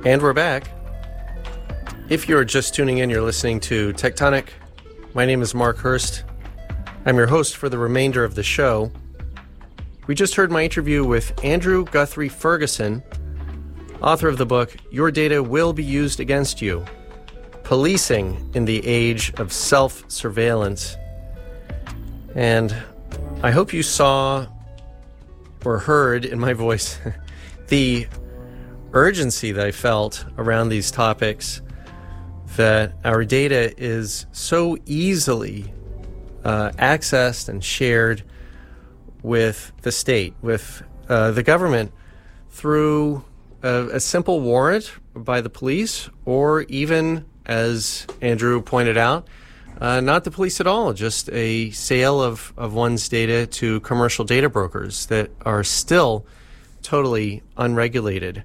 And we're back. If you're just tuning in, you're listening to Tectonic. My name is Mark Hurst. I'm your host for the remainder of the show. We just heard my interview with Andrew Guthrie Ferguson, author of the book, Your Data Will Be Used Against You, Policing in the Age of Self-Surveillance. And I hope you saw or heard in my voice the urgency that I felt around these topics, that our data is so easily accessed and shared with the state, with the government, through a simple warrant by the police, or even, as Andrew pointed out, not the police at all, just a sale of one's data to commercial data brokers that are still totally unregulated.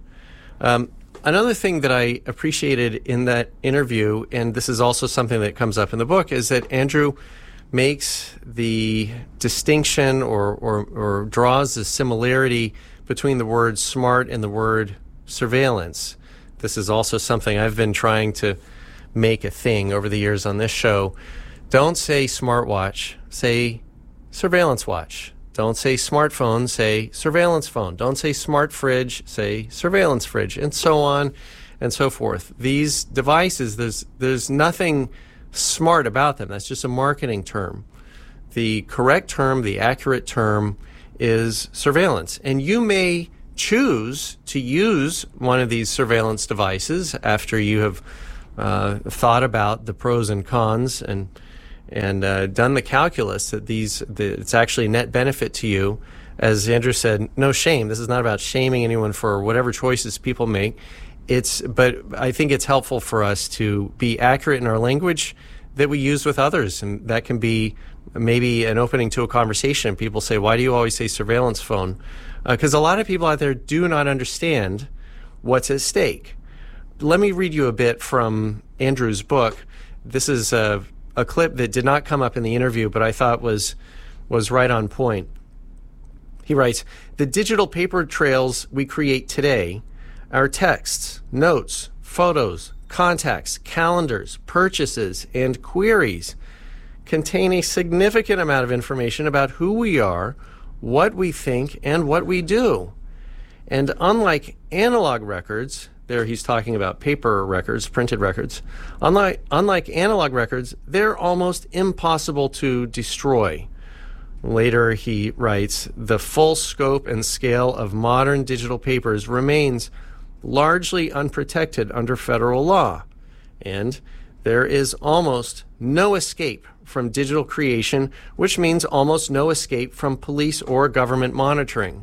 Another thing that I appreciated in that interview, and this is also something that comes up in the book, is that Andrew makes the distinction or draws the similarity between the word smart and the word surveillance. This is also something I've been trying to make a thing over the years on this show. Don't say smartwatch, say surveillance watch. Don't say smartphone, say surveillance phone. Don't say smart fridge, say surveillance fridge, and so on and so forth. These devices, there's nothing smart about them. That's just a marketing term. The correct term, the accurate term, is surveillance. And you may choose to use one of these surveillance devices after you have thought about the pros and cons and done the calculus that it's actually net benefit to you. As Andrew said, no shame. This is not about shaming anyone for whatever choices people make. But I think it's helpful for us to be accurate in our language that we use with others, and that can be maybe an opening to a conversation. People say, why do you always say surveillance phone? Because a lot of people out there do not understand what's at stake. Let me read you a bit from Andrew's book. This is a clip that did not come up in the interview, but I thought was right on point. He writes, "The digital paper trails we create today, our texts, notes, photos, contacts, calendars, purchases, and queries contain a significant amount of information about who we are, what we think, and what we do. And unlike analog records," there he's talking about paper records, printed records, unlike analog records, they're almost impossible to destroy. Later he writes, "The full scope and scale of modern digital papers remains largely unprotected under federal law, and there is almost no escape from digital creation, which means almost no escape from police or government monitoring."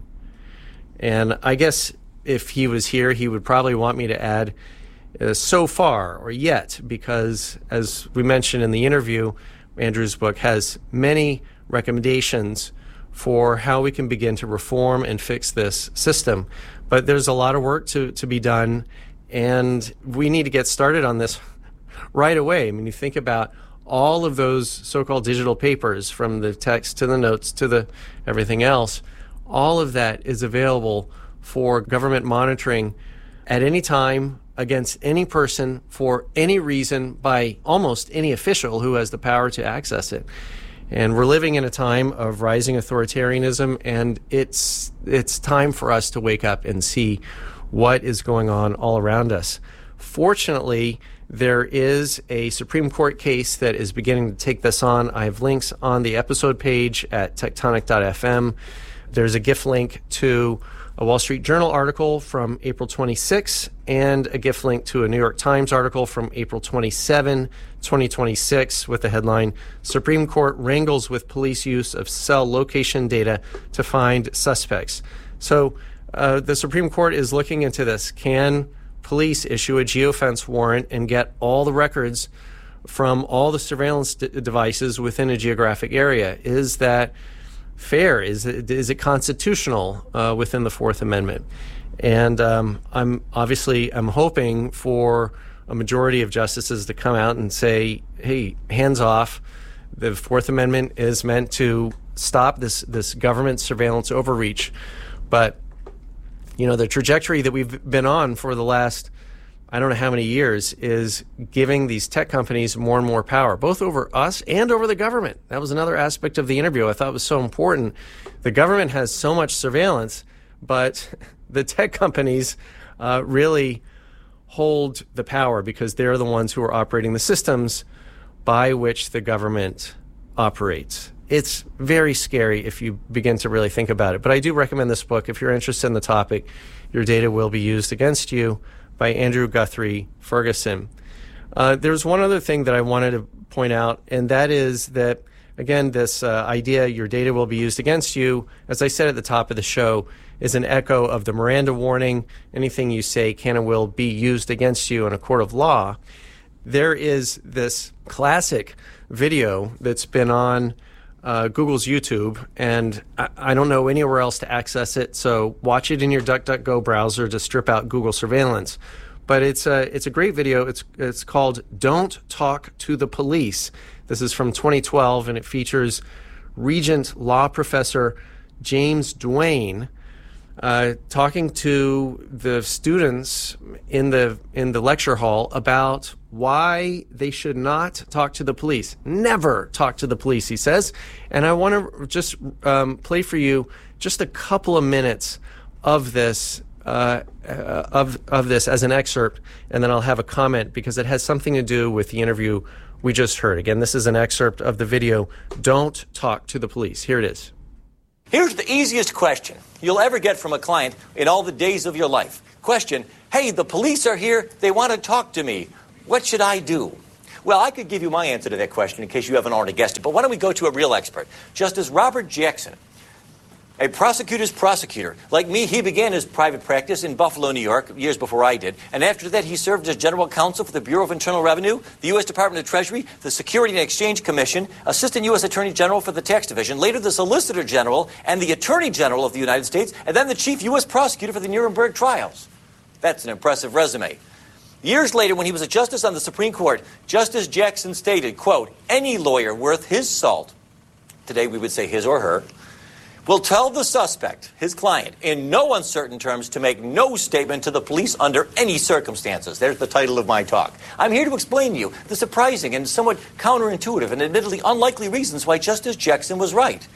And I guess if he was here, he would probably want me to add so far or yet, because as we mentioned in the interview, Andrew's book has many recommendations for how we can begin to reform and fix this system. But there's a lot of work to be done, and we need to get started on this right away. I mean, you think about all of those so-called digital papers, from the text to the notes to the everything else, all of that is available for government monitoring at any time, against any person, for any reason, by almost any official who has the power to access it. And we're living in a time of rising authoritarianism, and it's time for us to wake up and see what is going on all around us. Fortunately, there is a Supreme Court case that is beginning to take this on. I have links on the episode page at tectonic.fm. There's a GIF link to a Wall Street Journal article from April 26, and a GIF link to a New York Times article from April 27, 2026, with the headline, "Supreme Court Wrangles with Police Use of Cell Location Data to Find Suspects." So the Supreme Court is looking into this. Can police issue a geofence warrant and get all the records from all the surveillance devices within a geographic area? Is that fair? Is it constitutional within the Fourth Amendment? And I'm hoping for a majority of justices to come out and say, hey, hands off. The Fourth Amendment is meant to stop this government surveillance overreach. But, the trajectory that we've been on for the last I don't know how many years, is giving these tech companies more and more power, both over us and over the government. That was another aspect of the interview I thought was so important. The government has so much surveillance, but the tech companies really hold the power because they're the ones who are operating the systems by which the government operates. It's very scary if you begin to really think about it. But I do recommend this book if you're interested in the topic. Your Data Will Be Used Against You by Andrew Guthrie Ferguson. There's one other thing that I wanted to point out, and that is that, again, this idea, your data will be used against you, as I said at the top of the show, is an echo of the Miranda warning. Anything you say can and will be used against you in a court of law. There is this classic video that's been on Google's YouTube, and I don't know anywhere else to access it, so watch it in your DuckDuckGo browser to strip out Google surveillance. But it's a great video. It's called Don't Talk to the Police. This is from 2012, and it features Regent Law Professor James Duane talking to the students in the lecture hall about why they should not talk to the police. Never talk to the police, he says. And I want to just play for you just a couple of minutes of this of this as an excerpt, and then I'll have a comment because it has something to do with the interview we just heard. Again, this is an excerpt of the video, Don't Talk to the Police. Here it is. Here's the easiest question you'll ever get from a client in all the days of your life. Question, hey, the police are here. They want to talk to me. What should I do? Well, I could give you my answer to that question in case you haven't already guessed it. But why don't we go to a real expert? Justice Robert Jackson, a prosecutor's prosecutor. Like me, he began his private practice in Buffalo, New York, years before I did. And after that, he served as general counsel for the Bureau of Internal Revenue, the U.S. Department of Treasury, the Security and Exchange Commission, Assistant U.S. Attorney General for the Tax Division, later the Solicitor General and the Attorney General of the United States, and then the Chief U.S. Prosecutor for the Nuremberg trials. That's an impressive resume. Years later, when he was a justice on the Supreme Court, Justice Jackson stated, quote, any lawyer worth his salt, today we would say his or her, will tell the suspect, his client, in no uncertain terms to make no statement to the police under any circumstances. There's the title of my talk. I'm here to explain to you the surprising and somewhat counterintuitive and admittedly unlikely reasons why Justice Jackson was right.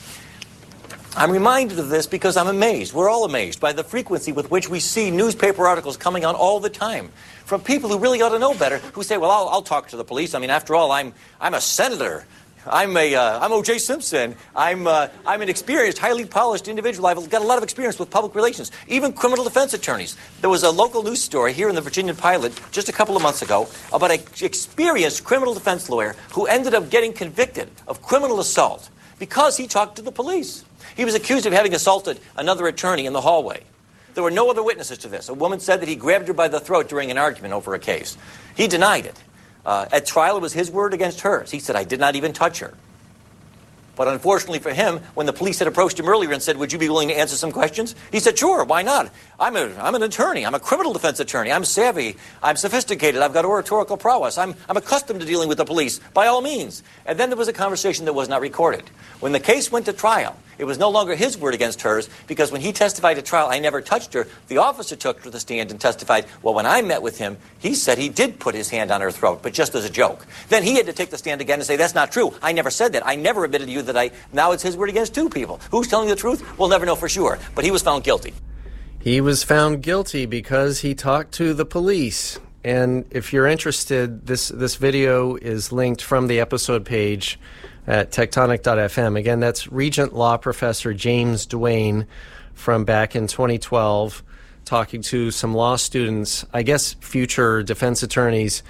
I'm reminded of this because I'm amazed. We're all amazed by the frequency with which we see newspaper articles coming on all the time from people who really ought to know better, who say, well, I'll talk to the police. I mean, after all, I'm a senator. I'm O.J. Simpson. I'm an experienced, highly polished individual. I've got a lot of experience with public relations, even criminal defense attorneys. There was a local news story here in the Virginia Pilot just a couple of months ago about an experienced criminal defense lawyer who ended up getting convicted of criminal assault because he talked to the police. He was accused of having assaulted another attorney in the hallway. There were no other witnesses to this. A woman said that he grabbed her by the throat during an argument over a case. He denied it. At trial, it was his word against hers. He said, I did not even touch her. But unfortunately for him, when the police had approached him earlier and said, would you be willing to answer some questions? He said, sure, why not? I'm an attorney. I'm a criminal defense attorney. I'm savvy. I'm sophisticated. I've got oratorical prowess. I'm accustomed to dealing with the police, by all means. And then there was a conversation that was not recorded. When the case went to trial, it was no longer his word against hers, because when he testified at trial, I never touched her, the officer took her to the stand and testified, well, when I met with him, he said he did put his hand on her throat, but just as a joke. Then he had to take the stand again and say, that's not true. I never said that. I never admitted to you that now it's his word against two people. Who's telling the truth? We'll never know for sure. But he was found guilty. He was found guilty because he talked to the police. And if you're interested, this video is linked from the episode page at tectonic.fm. Again, that's Regent Law Professor James Duane from back in 2012, talking to some law students, I guess future defense attorneys,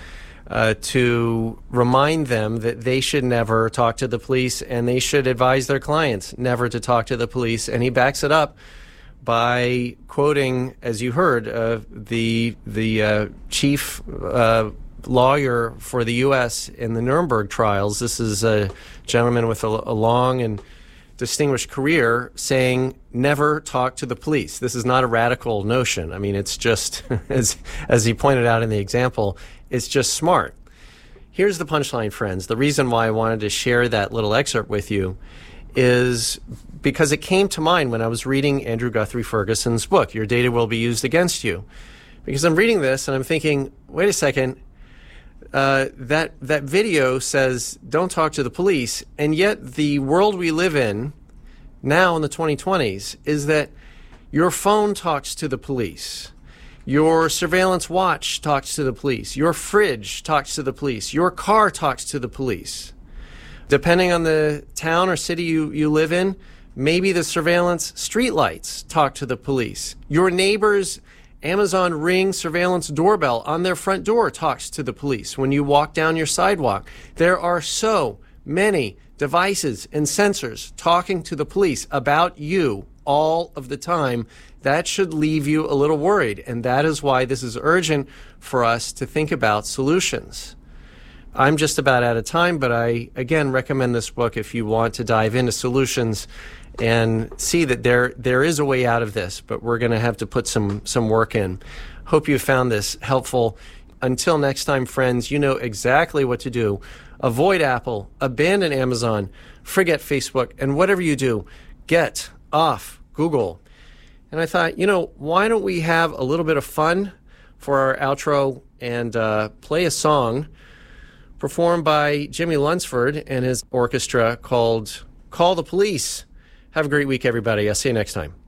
to remind them that they should never talk to the police and they should advise their clients never to talk to the police. And he backs it up by quoting, as you heard, the chief lawyer for the U.S. in the Nuremberg trials. This is a gentleman with a long and distinguished career saying never talk to the police. This is not a radical notion. I mean, it's just, as he pointed out in the example, it's just smart. Here's the punchline, friends. The reason why I wanted to share that little excerpt with you is because it came to mind when I was reading Andrew Guthrie Ferguson's book, Your Data Will Be Used Against You. Because I'm reading this and I'm thinking, wait a second, that video says don't talk to the police, and yet the world we live in now in the 2020s is that your phone talks to the police. Your surveillance watch talks to the police. Your fridge talks to the police. Your car talks to the police. Depending on the town or city you live in, maybe the surveillance streetlights talk to the police. Your neighbor's Amazon Ring surveillance doorbell on their front door talks to the police when you walk down your sidewalk. There are so many devices and sensors talking to the police about you all of the time. That should leave you a little worried, and that is why this is urgent for us to think about solutions. I'm just about out of time, but I, again, recommend this book if you want to dive into solutions and see that there is a way out of this, but we're going to have to put some work in. Hope you found this helpful. Until next time, friends, you know exactly what to do. Avoid Apple, abandon Amazon, forget Facebook, and whatever you do, get off Google. And I thought, why don't we have a little bit of fun for our outro and play a song performed by Jimmy Lunsford and his orchestra called Call the Police. Have a great week, everybody. I'll see you next time.